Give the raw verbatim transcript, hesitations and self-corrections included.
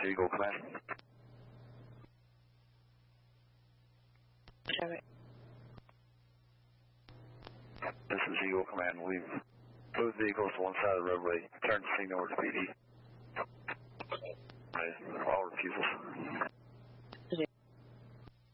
to Eagle Command. Chevy. This is Eagle Command. We've moved vehicles to one side of the roadway. Turn signal over to P D.